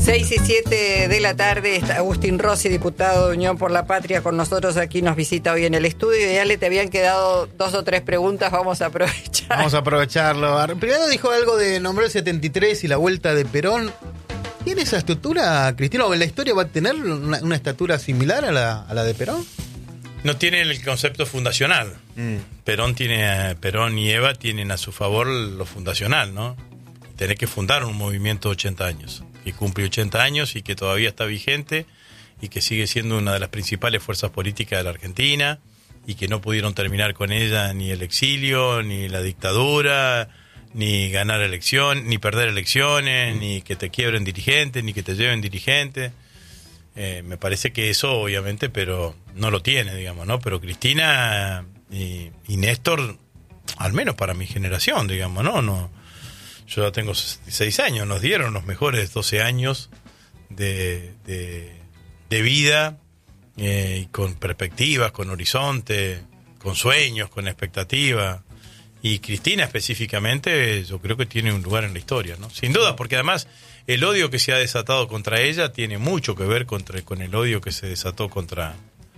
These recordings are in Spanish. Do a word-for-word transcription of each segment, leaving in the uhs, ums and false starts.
seis y siete de la tarde, está Agustín Rossi, diputado de Unión por la Patria, con nosotros aquí, nos visita hoy en el estudio. Y Ale, te habían quedado dos o tres preguntas, vamos a aprovechar. Vamos a aprovecharlo. Primero dijo algo de nombró el setenta y tres y la vuelta de Perón. ¿Tiene esa estatura, Cristina? ¿O en la historia va a tener una, una estatura similar a la, a la de Perón? No tiene el concepto fundacional. Mm. Perón tiene, Perón y Eva tienen a su favor lo fundacional, ¿no? Tener que fundar un movimiento de ochenta años, que cumple ochenta años y que todavía está vigente y que sigue siendo una de las principales fuerzas políticas de la Argentina y que no pudieron terminar con ella ni el exilio, ni la dictadura, ni ganar elecciones, ni perder elecciones, ni que te quiebren dirigentes, ni que te lleven dirigentes. Eh, me parece que eso, obviamente, pero no lo tiene, digamos, ¿no? Pero Cristina y, y Néstor, al menos para mi generación, digamos, ¿no? no Yo ya tengo sesenta y seis años, nos dieron los mejores doce años de, de, de vida, eh, con perspectivas, con horizonte, con sueños, con expectativa. Y Cristina específicamente yo creo que tiene un lugar en la historia, ¿no? Sin duda, porque además el odio que se ha desatado contra ella tiene mucho que ver contra, con el odio que se desató contra,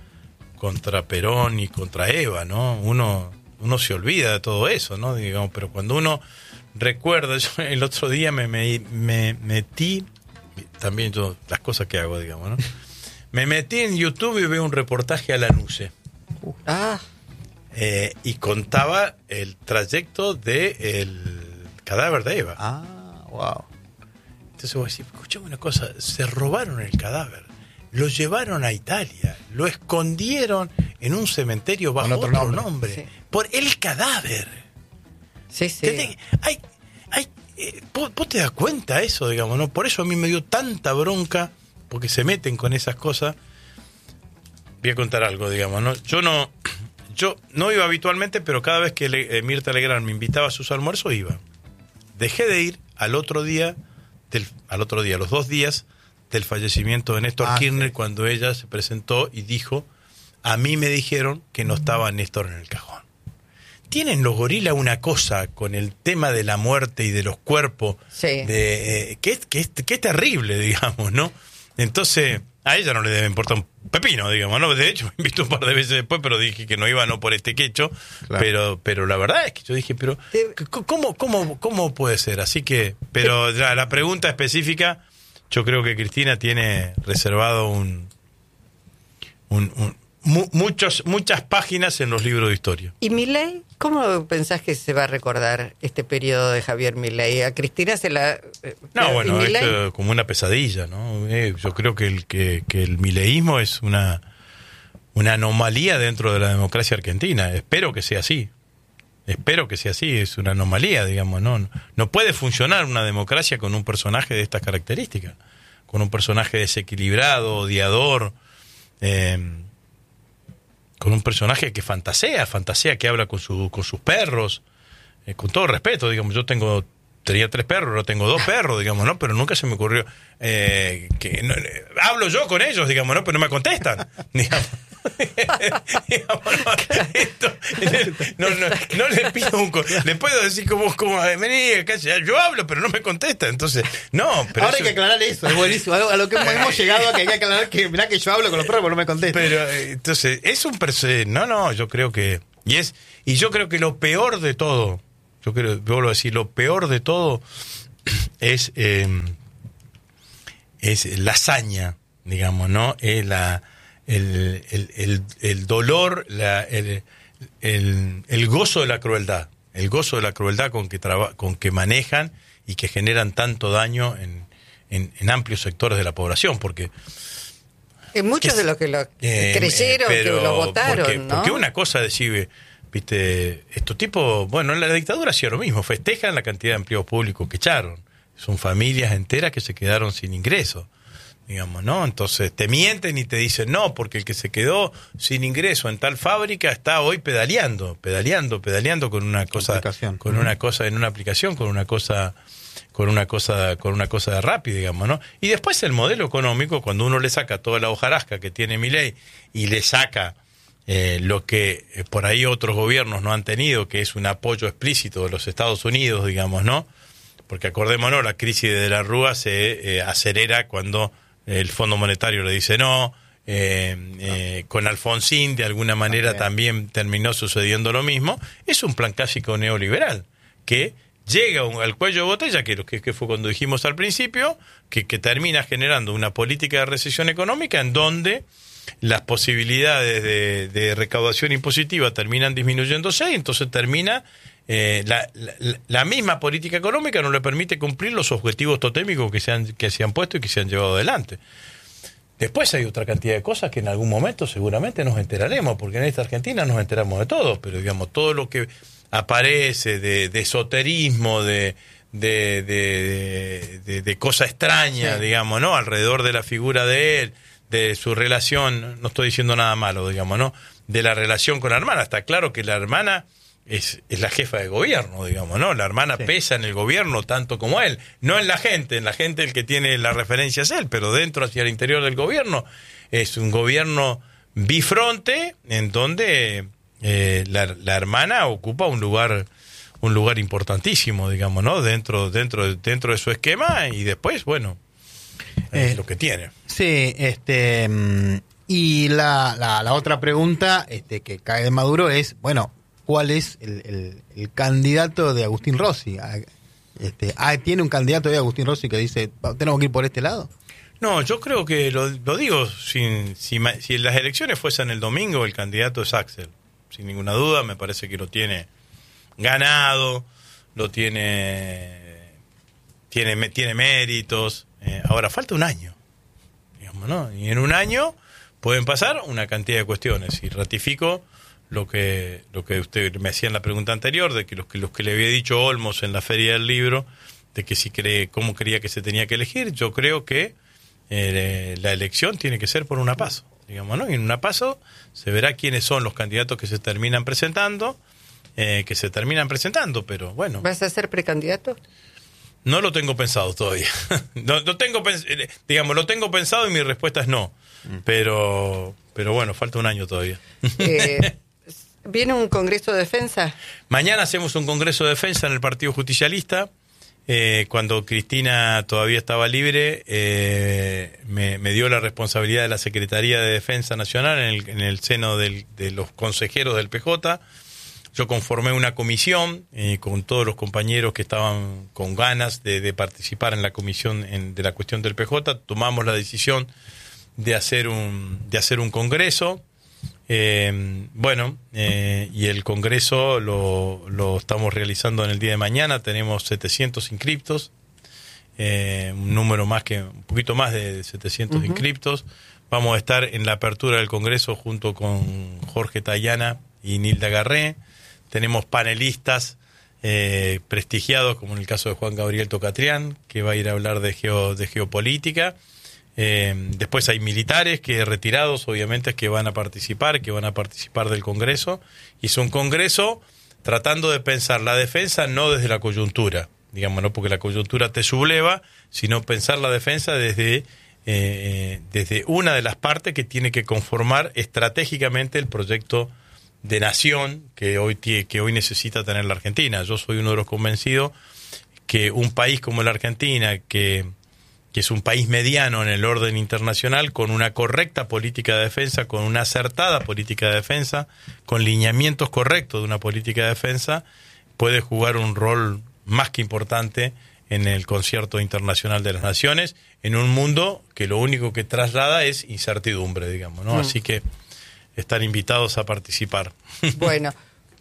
contra Perón y contra Eva, ¿no? Uno, uno se olvida de todo eso, ¿no? Digamos, pero cuando uno recuerda, yo el otro día me, me, me metí, también yo, las cosas que hago, digamos, ¿no? Me metí en YouTube y veo un reportaje a Lanuse. Uh, ah. Eh, y contaba el trayecto del cadáver de Eva. Ah, wow. Entonces voy a decir, escuchame una cosa, se robaron el cadáver, lo llevaron a Italia, lo escondieron en un cementerio bajo otro, otro nombre, nombre sí. Por el cadáver. Sí, sí. Te, hay, hay, eh, ¿vos, vos te das cuenta eso, digamos, ¿no? Por eso a mí me dio tanta bronca, porque se meten con esas cosas. Voy a contar algo, digamos, ¿no? Yo no... Yo no iba habitualmente, pero cada vez que le, eh, Mirta Legrand me invitaba a sus almuerzos, iba. Dejé de ir al otro día, del, al otro día, los dos días del fallecimiento de Néstor ah, Kirchner, sí. Cuando ella se presentó y dijo, a mí me dijeron que no estaba Néstor en el cajón. Tienen los gorilas una cosa con el tema de la muerte y de los cuerpos, sí. de, eh, que, es, que, es, que es terrible, digamos, ¿no? Entonces... A ella no le debe importar un pepino, digamos, ¿no? De hecho, me invitó un par de veces después, pero dije que no iba no por este quecho. Claro. Pero pero la verdad es que yo dije, pero ¿cómo, cómo, cómo puede ser? Así que, pero ya la pregunta específica, yo creo que Cristina tiene reservado un, un, un mu, muchos, muchas páginas en los libros de historia. ¿Y Milei? ¿Cómo pensás que se va a recordar este periodo de Javier Milei? ¿A Cristina se la...? No, bueno, es uh, como una pesadilla, ¿no? Eh, yo creo que el que, que el mileísmo es una, una anomalía dentro de la democracia argentina. Espero que sea así. Espero que sea así. Es una anomalía, digamos, ¿no? No puede funcionar una democracia con un personaje de estas características. Con un personaje desequilibrado, odiador... Eh, con un personaje que fantasea, fantasea que habla con su, con sus perros, eh, con todo respeto, digamos, yo tengo, tenía tres perros, ahora tengo dos perros, digamos, ¿no? Pero nunca se me ocurrió, eh, que, no, eh, hablo yo con ellos, digamos, ¿no? Pero no me contestan, digamos. digamos, no, esto, no, no, no le pido un... Le puedo decir como, como vení acá, yo hablo, pero no me contesta, entonces, no. Pero ahora eso, hay que aclarar eso, es buenísimo, a lo que hemos llegado a que hay que aclarar que, mirá que yo hablo con los perros, pero no me contesta. Pero, entonces, es un... No, no, yo creo que... Y es y yo creo que lo peor de todo, yo creo, vuelvo a decir, lo peor de todo es, eh, es la hazaña, digamos, ¿no? Es la... El, el, el, el dolor, la, el, el, el gozo de la crueldad, el gozo de la crueldad con que traba, con que manejan y que generan tanto daño en, en, en amplios sectores de la población, porque en muchos es, de los que lo eh, creyeron, pero, que lo votaron, porque, ¿no? Porque una cosa decir, viste, estos tipos, bueno, en la dictadura hacía lo mismo, festejan la cantidad de empleos públicos que echaron, son familias enteras que se quedaron sin ingresos. Digamos, ¿no? Entonces te mienten y te dicen no, porque el que se quedó sin ingreso en tal fábrica está hoy pedaleando, pedaleando, pedaleando con una cosa, con uh-huh. una cosa en una aplicación, con una cosa, con una cosa, con una cosa de Rappi, digamos, ¿no? Y después el modelo económico, cuando uno le saca toda la hojarasca que tiene Milei y le saca eh, lo que eh, por ahí otros gobiernos no han tenido, que es un apoyo explícito de los Estados Unidos, digamos, ¿no? porque acordémonos, la crisis de la Rúa se eh, acelera cuando el Fondo Monetario le dice no, eh, eh, con Alfonsín de alguna manera okay. también terminó sucediendo lo mismo. Es un plan clásico neoliberal que llega un, al cuello de botella, que, que, que fue cuando dijimos al principio, que, que termina generando una política de recesión económica en donde las posibilidades de, de recaudación impositiva terminan disminuyéndose, y entonces termina eh, la, la, la misma política económica no le permite cumplir los objetivos totémicos que se han, que se han puesto y que se han llevado adelante. Después hay otra cantidad de cosas que en algún momento seguramente nos enteraremos, porque en esta Argentina nos enteramos de todo, pero digamos, todo lo que aparece de, de esoterismo, de, de, de, de, de cosa extraña, sí. digamos, ¿no? Alrededor de la figura de él, de su relación, no estoy diciendo nada malo, digamos, ¿no? De la relación con la hermana. Está claro que la hermana es, es la jefa de gobierno, digamos, ¿no? La hermana sí. pesa en el gobierno tanto como él. No en la gente, en la gente el que tiene la referencia es él, pero dentro hacia el interior del gobierno es un gobierno bifronte en donde eh, la, la hermana ocupa un lugar un lugar importantísimo, digamos, ¿no? Dentro, dentro, dentro de su esquema, y después, bueno, es eh, lo que tiene. Sí, este y la, la, la otra pregunta este, que cae de Maduro es, bueno, ¿cuál es el, el, el candidato de Agustín Rossi? Este, ¿Tiene un candidato de Agustín Rossi que dice, tenemos que ir por este lado? No, yo creo que, lo, lo digo, sin, si, si las elecciones fuesen el domingo, el candidato es Axel. Sin ninguna duda, me parece que lo tiene ganado, lo tiene, tiene, tiene méritos. Eh, ahora falta un año, digamos, ¿no? Y en un año pueden pasar una cantidad de cuestiones. Y ratifico lo que lo que usted me hacía en la pregunta anterior, de que los que los que le había dicho Olmos en la Feria del Libro, de que si cree cómo creía que se tenía que elegir. Yo creo que eh, la elección tiene que ser por una paso, digamos, ¿no? Y en una paso se verá quiénes son los candidatos que se terminan presentando, eh, que se terminan presentando, pero bueno. ¿Vas a ser precandidato? No lo tengo pensado todavía. no, lo tengo, digamos, lo tengo pensado y mi respuesta es no. Pero, pero bueno, falta un año todavía. Eh, ¿Viene un congreso de defensa? Mañana hacemos un congreso de defensa en el Partido Justicialista. Eh, cuando Cristina todavía estaba libre, eh, me, me dio la responsabilidad de la Secretaría de Defensa Nacional en el, en el seno del, de los consejeros del P J. Yo conformé una comisión eh, con todos los compañeros que estaban con ganas de, de participar en la comisión en, de la cuestión del P J. Tomamos la decisión de hacer un, de hacer un congreso. Eh, bueno, eh, y el congreso lo, lo estamos realizando en el día de mañana. Tenemos setecientos inscriptos, eh, un número más que, un poquito más de setecientos uh-huh. inscriptos. Vamos a estar en la apertura del congreso junto con Jorge Tayana y Nilda Garré. Tenemos panelistas eh, prestigiados, como en el caso de Juan Gabriel Tocatrián, que va a ir a hablar de, geo, de geopolítica. Eh, después hay militares que retirados, obviamente, que van a participar, que van a participar del Congreso. Y es un Congreso tratando de pensar la defensa no desde la coyuntura, digamos, no porque la coyuntura te subleva, sino pensar la defensa desde, eh, desde una de las partes que tiene que conformar estratégicamente el proyecto de nación que hoy, que hoy necesita tener la Argentina. Yo soy uno de los convencidos que un país como la Argentina, que, que es un país mediano en el orden internacional, con una correcta política de defensa, con una acertada política de defensa, con lineamientos correctos de una política de defensa, puede jugar un rol más que importante en el concierto internacional de las naciones, en un mundo que lo único que traslada es incertidumbre, digamos, ¿no? Mm. Así que están invitados a participar. Bueno,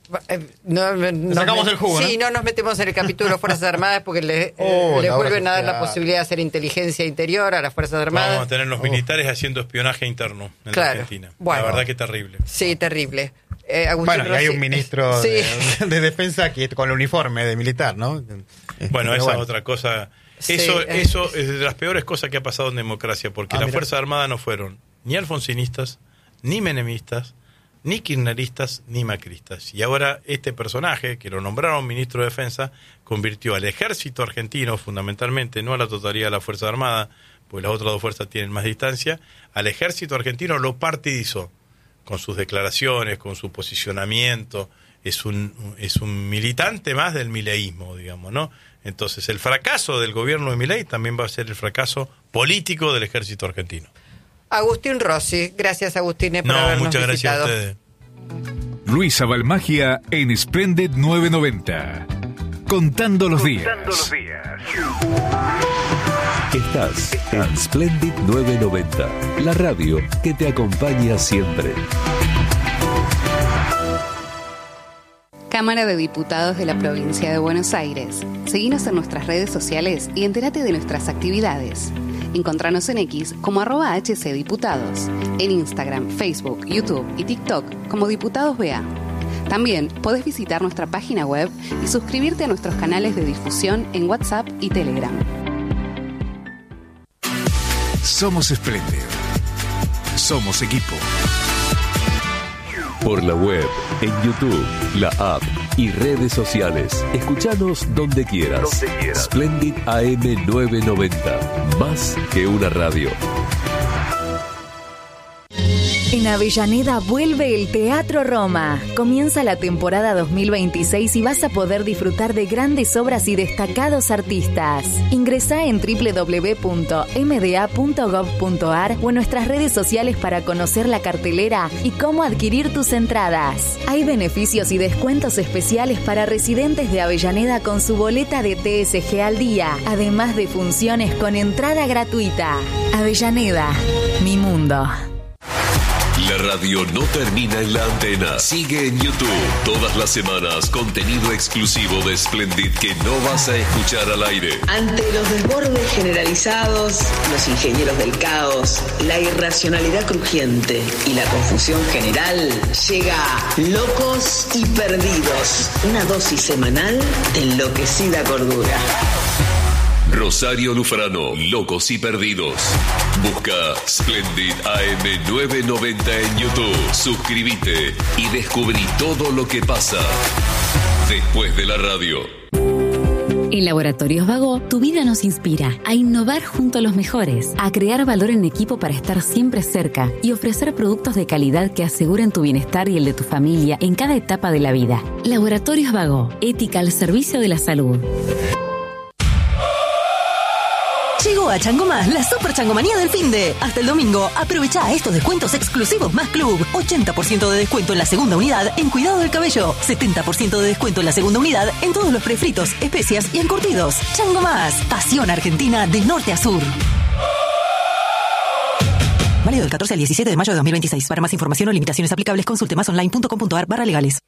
no, no sacamos me, el jugo, sí, ¿no? no nos metemos en el capítulo de Fuerzas Armadas porque le, oh, le vuelven a dar social. la posibilidad de hacer inteligencia interior a las Fuerzas Armadas. Vamos a tener los militares oh. haciendo espionaje interno en claro. la Argentina. Bueno, la verdad que terrible. Sí, terrible. Eh, bueno, y Rossi, hay un ministro sí. de, de defensa que con el uniforme de militar, ¿no? Bueno, esa bueno. es otra cosa. Sí, eso, eh. eso es de las peores cosas que ha pasado en democracia, porque ah, las mira. Fuerzas Armadas no fueron ni alfonsinistas, ni menemistas, ni kirchneristas, ni macristas. Y ahora este personaje, que lo nombraron ministro de Defensa, convirtió al ejército argentino, fundamentalmente, no a la totalidad de la Fuerza Armada, pues las otras dos fuerzas tienen más distancia, al ejército argentino lo partidizó, con sus declaraciones, con su posicionamiento. Es un, es un militante más del mileísmo, digamos, ¿no? Entonces, el fracaso del gobierno de Milei también va a ser el fracaso político del ejército argentino. Agustín Rossi, gracias Agustín por no, habernos muchas visitado. Gracias a ustedes. Luisa Balmagia en Splendid novecientos noventa. Contando los días. Contando los días. Estás en Splendid novecientos noventa, la radio que te acompaña siempre. Cámara de Diputados de la Provincia de Buenos Aires. Seguinos en nuestras redes sociales y entérate de nuestras actividades. Encontranos en X como arroba hcdiputados, en Instagram, Facebook, YouTube y TikTok como Diputados B A. También podés visitar nuestra página web y suscribirte a nuestros canales de difusión en WhatsApp y Telegram. Somos Splendid. Somos equipo. Por la web, en YouTube, la app y redes sociales. Escuchanos donde quieras. Donde quieras. Splendid A M novecientos noventa. Más que una radio. En Avellaneda vuelve el Teatro Roma. Comienza la temporada dos mil veintiséis y vas a poder disfrutar de grandes obras y destacados artistas. Ingresá en doble u doble u doble u punto m d a punto gov punto a r o en nuestras redes sociales para conocer la cartelera y cómo adquirir tus entradas. Hay beneficios y descuentos especiales para residentes de Avellaneda con su boleta de T S G al día, además de funciones con entrada gratuita. Avellaneda, mi mundo. La radio no termina en la antena. Sigue en YouTube. Todas las semanas, contenido exclusivo de Splendid que no vas a escuchar al aire. Ante los desbordes generalizados, los ingenieros del caos, la irracionalidad crujiente y la confusión general, llega Locos y Perdidos. Una dosis semanal de enloquecida cordura. Rosario Lufrano, Locos y Perdidos. Busca Splendid A M novecientos noventa en YouTube. Suscríbete y descubrí todo lo que pasa después de la radio. En Laboratorios Vago, tu vida nos inspira a innovar junto a los mejores, a crear valor en equipo para estar siempre cerca y ofrecer productos de calidad que aseguren tu bienestar y el de tu familia en cada etapa de la vida. Laboratorios Vago, ética al servicio de la salud. Llegó a Chango Más la super changomanía del finde. Hasta el domingo, aprovecha estos descuentos exclusivos más club. ochenta por ciento de descuento en la segunda unidad en cuidado del cabello. setenta por ciento de descuento en la segunda unidad en todos los prefritos, especias y encurtidos. Chango Más, pasión argentina de norte a sur. Válido del catorce al diecisiete de mayo de dos mil veintiséis. Para más información o limitaciones aplicables, consulte más online punto com punto a r barra legales.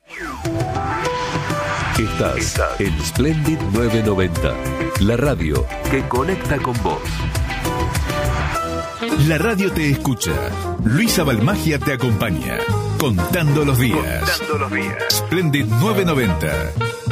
Estás, Estás en Splendid novecientos noventa, la radio que conecta con vos. La radio te escucha. Luisa Balmagia te acompaña. Contando los días. Contando los días. Splendid novecientos noventa.